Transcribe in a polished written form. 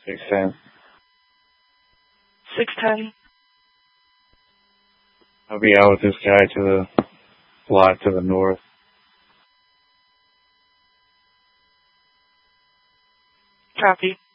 610. 610. I'll be out with this guy to the lot to the north. Copy.